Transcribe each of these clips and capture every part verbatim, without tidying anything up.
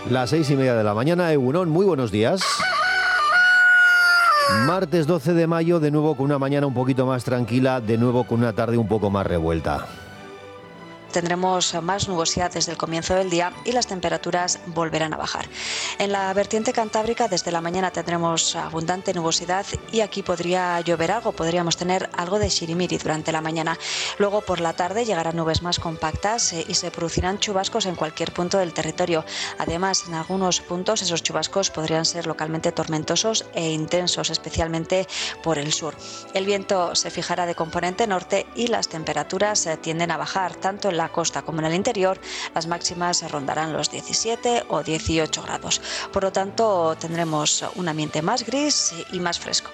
Las seis y media de la mañana, Egunon, muy buenos días. Martes doce de mayo, de nuevo con una mañana un poquito más tranquila, de nuevo con una tarde un poco más revuelta. Tendremos más nubosidad desde el comienzo del día y las temperaturas volverán a bajar. En la vertiente cantábrica desde la mañana tendremos abundante nubosidad y aquí podría llover algo, podríamos tener algo de xirimiri durante la mañana. Luego por la tarde llegarán nubes más compactas y se producirán chubascos en cualquier punto del territorio. Además, en algunos puntos esos chubascos podrían ser localmente tormentosos e intensos, especialmente por el sur. El viento se fijará de componente norte y las temperaturas tienden a bajar tanto en la costa como en el interior. Las máximas rondarán los diecisiete o dieciocho grados. Por lo tanto, tendremos un ambiente más gris y más fresco.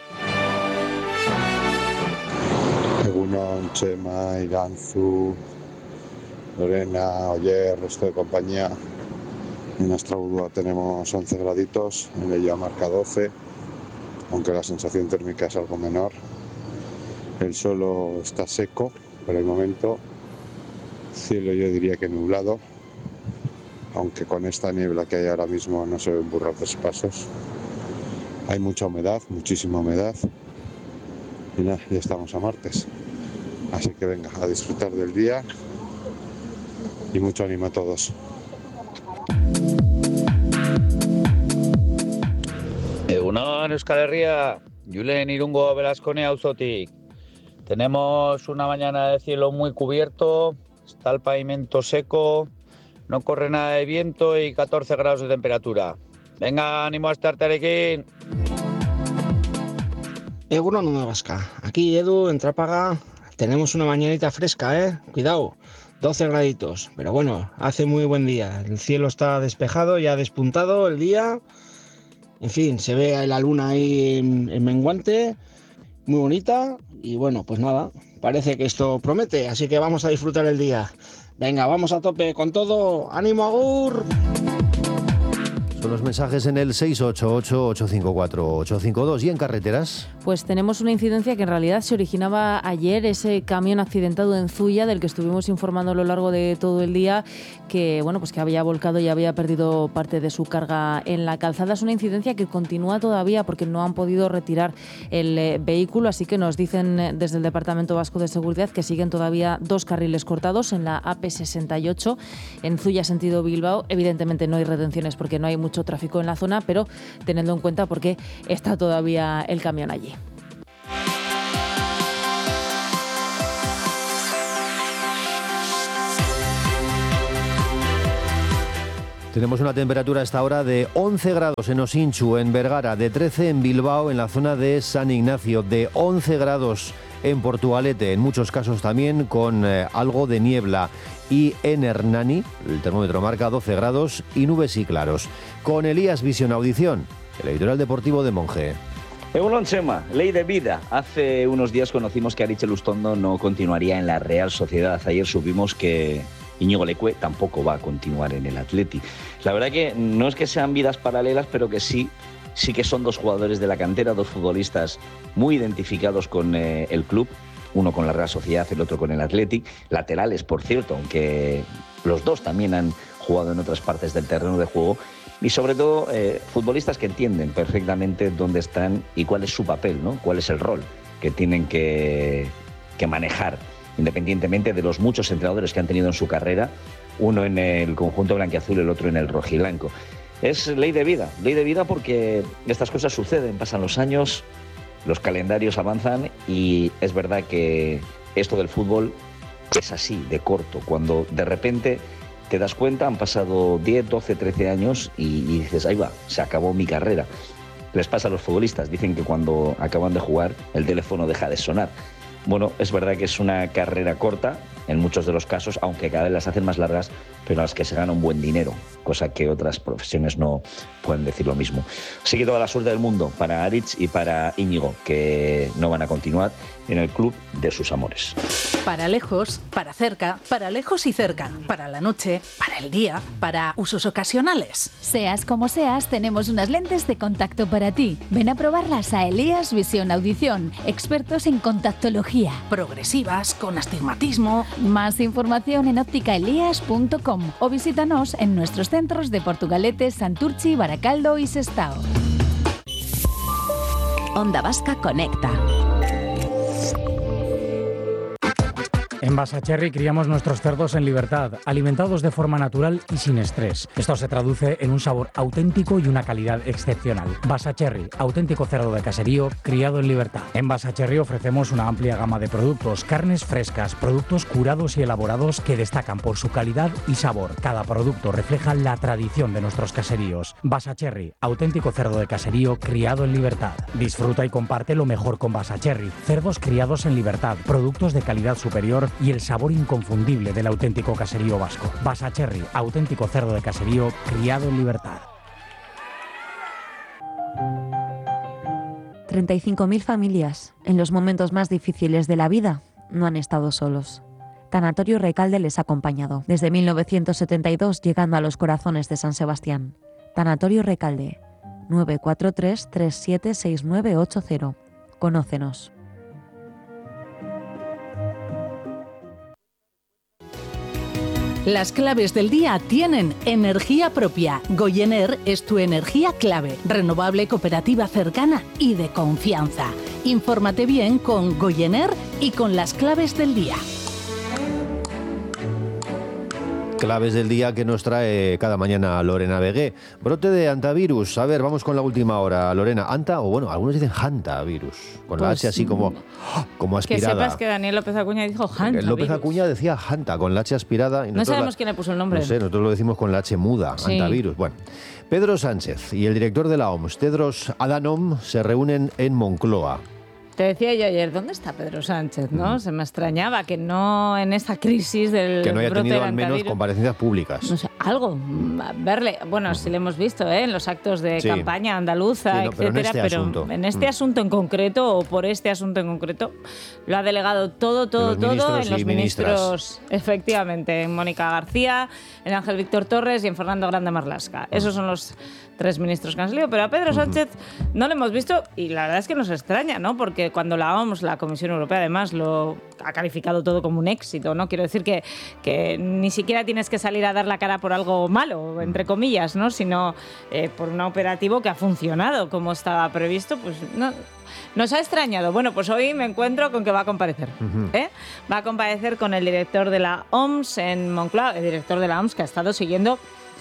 Egunon, Chema, Iranzu, Lorena, Oyer, resto de compañía. En Astraudúa tenemos once graditos, en Leia marca doce, aunque la sensación térmica es algo menor. El suelo está seco por el momento. Cielo yo diría que nublado, aunque con esta niebla que hay ahora mismo no se ven burros pasos. Hay mucha humedad, muchísima humedad. Y nada, ya estamos a martes. Así que venga, a disfrutar del día y mucho ánimo a todos. Egunon, Euskal Herria, Julen Irungo Velascone auzotik. Tenemos una mañana de cielo muy cubierto. Está el pavimento seco, no corre nada de viento y catorce grados de temperatura. Venga, ánimo a estar tarequín. Egunon, Nueva Vasca. Aquí, Edu, en Trápaga, tenemos una mañanita fresca, ¿eh? Cuidado, doce graditos. Pero bueno, hace muy buen día. El cielo está despejado, ya despuntado el día. En fin, se ve la luna ahí en, en menguante, muy bonita. Y bueno, pues nada, parece que esto promete, así que vamos a disfrutar el día. Venga, vamos a tope con todo. ¡Ánimo, agur! Son los mensajes en el seis ocho ocho, ocho cinco cuatro, ocho cinco dos. ¿Y en carreteras? Pues tenemos una incidencia que en realidad se originaba ayer, ese camión accidentado en Zuya, del que estuvimos informando a lo largo de todo el día, que bueno, pues que había volcado y había perdido parte de su carga en la calzada. Es una incidencia que continúa todavía porque no han podido retirar el eh, vehículo, así que nos dicen eh, desde el Departamento Vasco de Seguridad que siguen todavía dos carriles cortados en la A P sesenta y ocho, en Zuya sentido Bilbao. Evidentemente no hay retenciones porque no hay mucho tráfico en la zona, pero teniendo en cuenta porque está todavía el camión allí. Tenemos una temperatura a esta hora de once grados en Osinchu, en Vergara, de trece en Bilbao, en la zona de San Ignacio, de once grados en Portugalete, en muchos casos también con eh, algo de niebla. Y en Hernani, el termómetro marca doce grados y nubes y claros. Con Elías Visión Audición, el editorial deportivo de Monge. Egunon, Chema, ley de vida. Hace unos días conocimos que Aritz Elustondo no continuaría en la Real Sociedad. Ayer supimos que Íñigo Leque tampoco va a continuar en el Atleti. La verdad que no es que sean vidas paralelas, pero que sí, sí que son dos jugadores de la cantera, dos futbolistas muy identificados con eh, el club, uno con la Real Sociedad, el otro con el Atleti. Laterales, por cierto, aunque los dos también han jugado en otras partes del terreno de juego. Y sobre todo, eh, futbolistas que entienden perfectamente dónde están y cuál es su papel, ¿no? Cuál es el rol que tienen que, que manejar, independientemente de los muchos entrenadores que han tenido en su carrera, uno en el conjunto blanquiazul, el otro en el rojiblanco. Es ley de vida, ley de vida porque estas cosas suceden, pasan los años, los calendarios avanzan y es verdad que esto del fútbol es así, de corto, cuando de repente te das cuenta, han pasado diez, doce, trece años y, y dices, ahí va, se acabó mi carrera. Les pasa a los futbolistas, dicen que cuando acaban de jugar el teléfono deja de sonar. Bueno, es verdad que es una carrera corta en muchos de los casos, aunque cada vez las hacen más largas, pero en las que se gana un buen dinero, cosa que otras profesiones no pueden decir lo mismo. Así que toda la suerte del mundo para Aritz y para Íñigo, que no van a continuar en el club de sus amores. Para lejos, para cerca, para lejos y cerca, para la noche, para el día, para usos ocasionales. Seas como seas, tenemos unas lentes de contacto para ti. Ven a probarlas a Elías Visión Audición, expertos en contactología. Progresivas, con astigmatismo. Más información en óptica elías punto com o visítanos en nuestros centros de Portugalete, Santurchi, Baracaldo y Sestao. Onda Vasca Conecta. En Basacherry criamos nuestros cerdos en libertad, alimentados de forma natural y sin estrés. Esto se traduce en un sabor auténtico y una calidad excepcional. Basacherry, auténtico cerdo de caserío, criado en libertad. En Basacherry ofrecemos una amplia gama de productos, carnes frescas, productos curados y elaborados que destacan por su calidad y sabor. Cada producto refleja la tradición de nuestros caseríos. Basacherry, auténtico cerdo de caserío, criado en libertad. Disfruta y comparte lo mejor con Basacherry. Cerdos criados en libertad, productos de calidad superior y el sabor inconfundible del auténtico caserío vasco. Basacherry, auténtico cerdo de caserío, criado en libertad. treinta y cinco mil familias, en los momentos más difíciles de la vida, no han estado solos. Tanatorio Recalde les ha acompañado, desde mil novecientos setenta y dos, llegando a los corazones de San Sebastián. Tanatorio Recalde, nueve cuatro tres, tres siete seis nueve ocho cero. Conócenos. Las claves del día tienen energía propia. Goyener es tu energía clave, renovable, cooperativa cercana y de confianza. Infórmate bien con Goyener y con las claves del día. Claves del día que nos trae cada mañana Lorena Vegué. Brote de hantavirus. A ver, vamos con la última hora. Lorena, anta, o bueno, algunos dicen hantavirus, con la Pues, H así como, como aspirada. Que sepas que Daniel López Acuña dijo hanta. López Acuña decía hanta, con la H aspirada. Y No sabemos la, quién le puso el nombre. No sé, nosotros lo decimos con la H muda, Sí. hantavirus. Bueno, Pedro Sánchez y el director de la O M S, Tedros Adhanom, se reúnen en Moncloa. Te decía yo ayer, ¿dónde está Pedro Sánchez? ¿No? Mm. Se me extrañaba que no en esta crisis del que no haya brote tenido del al menos hantavirus, comparecencias públicas. no sé, algo, verle, bueno, sí le hemos visto ¿eh? en los actos de sí. campaña andaluza, sí, no, pero etcétera, en este pero asunto, en este mm. asunto en concreto, o por este asunto en concreto, lo ha delegado todo, todo, todo en los ministros, efectivamente, en Mónica García, en Ángel Víctor Torres y en Fernando Grande Marlaska. Mm. Esos son los tres ministros que han salido, pero a Pedro Sánchez uh-huh. no lo hemos visto y la verdad es que nos extraña, ¿no? Porque cuando la O M S, la Comisión Europea, además, lo ha calificado todo como un éxito, ¿no? Quiero decir que, que ni siquiera tienes que salir a dar la cara por algo malo, entre comillas, ¿no? Sino eh, por un operativo que ha funcionado como estaba previsto, pues no... Nos ha extrañado. Bueno, pues hoy me encuentro con que va a comparecer. Uh-huh. ¿eh? Va a comparecer con el director de la O M S en Moncloa, el director de la O M S que ha estado siguiendo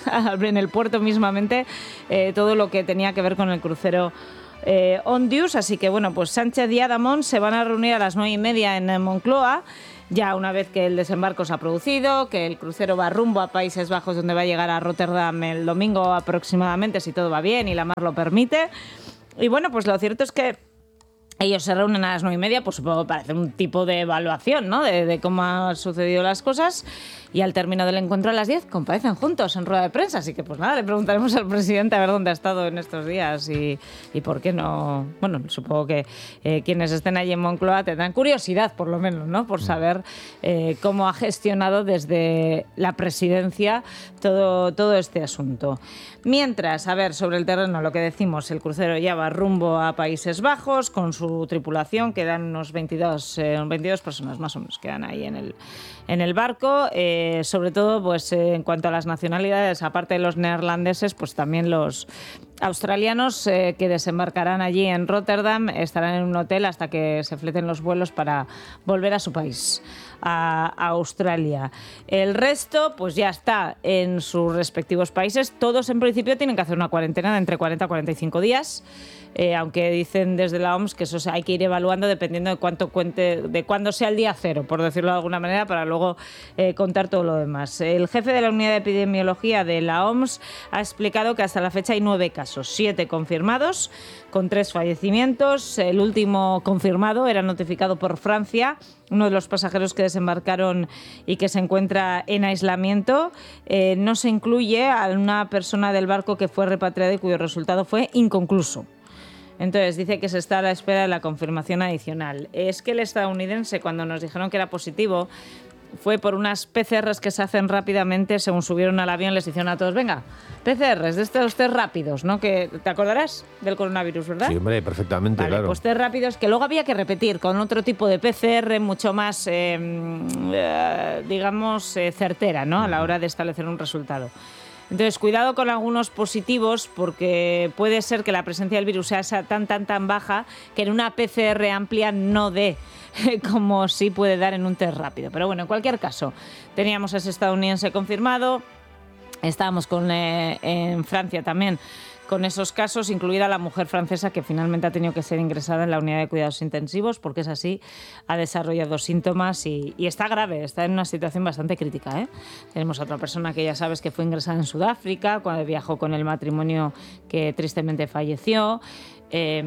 en el puerto mismamente eh, todo lo que tenía que ver con el crucero eh, Ondius. Así que bueno, pues Sánchez y Adhanom se van a reunir a las nueve y media en Moncloa. Ya una vez que el desembarco se ha producido, que el crucero va rumbo a Países Bajos, donde va a llegar a Rotterdam el domingo aproximadamente, si todo va bien y la mar lo permite. Y bueno, pues lo cierto es que ellos se reúnen a las nueve y media, pues supongo para hacer un tipo de evaluación, ¿no? De, de cómo han sucedido las cosas. Y al término del encuentro a las diez comparecen juntos en rueda de prensa. Así que pues nada, le preguntaremos al presidente a ver dónde ha estado en estos días y, y por qué no... Bueno, supongo que eh, quienes estén allí en Moncloa tendrán curiosidad, por lo menos, ¿no? Por saber eh, cómo ha gestionado desde la presidencia todo, todo este asunto. Mientras, a ver, sobre el terreno, lo que decimos, el crucero ya va rumbo a Países Bajos con su tripulación, quedan unos veintidós, eh, veintidós personas más o menos, quedan ahí en el, en el barco. Eh, sobre todo, pues eh, en cuanto a las nacionalidades, aparte de los neerlandeses, pues también los australianos eh, que desembarcarán allí en Rotterdam estarán en un hotel hasta que se fleten los vuelos para volver a su país, a, a Australia. El resto, pues ya está en sus respectivos países. Todos en principio tienen que hacer una cuarentena de entre cuarenta a cuarenta y cinco días. Eh, aunque dicen desde la O M S que eso hay que ir evaluando dependiendo de cuánto cuente, de cuándo sea el día cero, por decirlo de alguna manera, para luego eh, contar todo lo demás. El jefe de la unidad de epidemiología de la O M S ha explicado que hasta la fecha hay nueve casos, siete confirmados, con tres fallecimientos. El último confirmado era notificado por Francia, uno de los pasajeros que desembarcaron y que se encuentra en aislamiento. Eh, no se incluye a una persona del barco que fue repatriada y cuyo resultado fue inconcluso. Entonces, dice que se está a la espera de la confirmación adicional. Es que el estadounidense, cuando nos dijeron que era positivo, fue por unas P C Rs que se hacen rápidamente. Según subieron al avión, les dijeron a todos, venga, P C Rs, de estos test rápidos, ¿no? Que te acordarás del coronavirus, ¿verdad? Sí, hombre, perfectamente, vale, claro. Pues test rápidos que luego había que repetir con otro tipo de P C R mucho más, eh, eh, digamos, eh, certera, ¿no? A la hora de establecer un resultado. Entonces, cuidado con algunos positivos, porque puede ser que la presencia del virus sea tan, tan, tan baja que en una P C R amplia no dé, como sí puede dar en un test rápido. Pero bueno, en cualquier caso, teníamos a ese estadounidense confirmado, estábamos con, eh, en Francia también con esos casos, incluida la mujer francesa que finalmente ha tenido que ser ingresada en la unidad de cuidados intensivos, porque es así, ha desarrollado síntomas y, y está grave, está en una situación bastante crítica, ¿eh? Tenemos a otra persona que ya sabes que fue ingresada en Sudáfrica, cuando viajó con el matrimonio que tristemente falleció. Eh,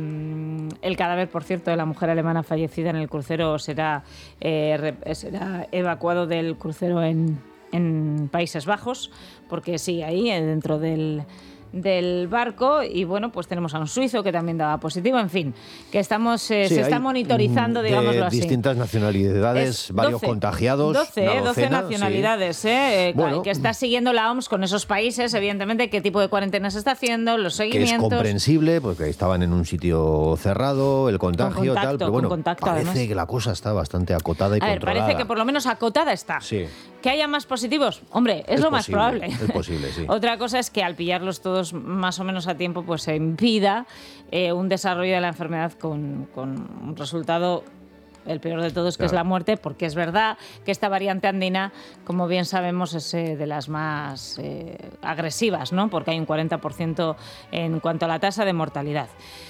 el cadáver, por cierto, de la mujer alemana fallecida en el crucero será, eh, será evacuado del crucero en, en Países Bajos, porque sí, ahí dentro del... del barco, y bueno, pues tenemos a un suizo que también daba positivo, en fin, que estamos eh, sí, se está monitorizando, digámoslo así. Distintas nacionalidades, es varios doce, contagiados. doce, docena, doce nacionalidades, sí. eh, bueno, que está siguiendo la O M S con esos países, evidentemente, qué tipo de cuarentena se está haciendo, los seguimientos. Que es comprensible, porque estaban en un sitio cerrado, el contagio, contacto, tal, pero bueno, contacto, parece además. que la cosa está bastante acotada y a ver, controlada. parece que por lo menos acotada está. Sí. ¿Que haya más positivos? Hombre, es, es lo posible, más probable. Es posible, sí. Otra cosa es que al pillarlos todos más o menos a tiempo, pues se impida eh, un desarrollo de la enfermedad con, con un resultado, el peor de todos, que claro. es la muerte, porque es verdad que esta variante andina, como bien sabemos, es eh, de las más eh, agresivas, ¿no? Porque hay un cuarenta por ciento en cuanto a la tasa de mortalidad.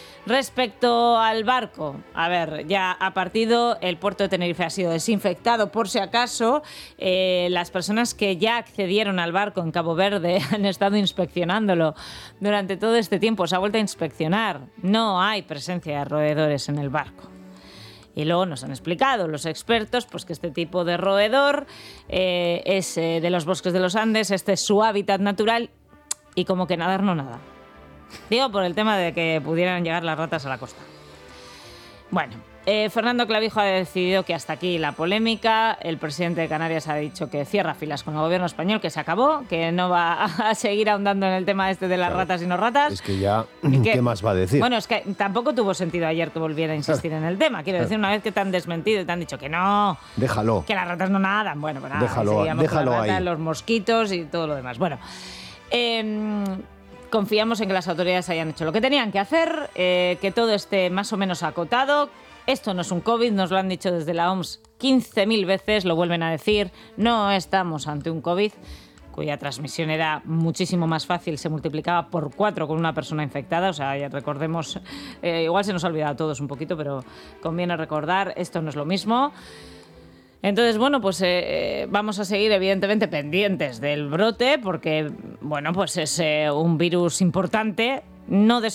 Respecto al barco, a ver, ya ha partido, el puerto de Tenerife ha sido desinfectado por si acaso. Eh, las personas que ya accedieron al barco en Cabo Verde han estado inspeccionándolo durante todo este tiempo. Se ha vuelto a inspeccionar. No hay presencia de roedores en el barco. Y luego nos han explicado los expertos pues que este tipo de roedor eh, es eh, de los bosques de los Andes, este es su hábitat natural y como que nadar no nada. Digo, por el tema de que pudieran llegar las ratas a la costa. Bueno, eh, Fernando Clavijo ha decidido que hasta aquí la polémica. El presidente de Canarias ha dicho que cierra filas con el gobierno español, que se acabó, que no va a seguir ahondando en el tema este de las claro. ratas y no ratas. Es que ya, que, ¿qué más va a decir? Bueno, es que tampoco tuvo sentido ayer que volviera a insistir en el tema. Quiero decir, una vez que te han desmentido y te han dicho que no, déjalo. Que las ratas no nadan. Bueno, pues nada, déjalo, déjalo las ratas, ahí. Los mosquitos y todo lo demás. Bueno, eh... confiamos en que las autoridades hayan hecho lo que tenían que hacer, eh, que todo esté más o menos acotado. Esto no es un COVID, nos lo han dicho desde la O M S quince mil veces, lo vuelven a decir. No estamos ante un COVID, cuya transmisión era muchísimo más fácil, se multiplicaba por cuatro con una persona infectada. O sea, ya recordemos, eh, igual se nos ha olvidado a todos un poquito, pero conviene recordar, esto no es lo mismo. Entonces, bueno, pues eh, vamos a seguir evidentemente pendientes del brote porque, bueno, pues es eh, un virus importante, no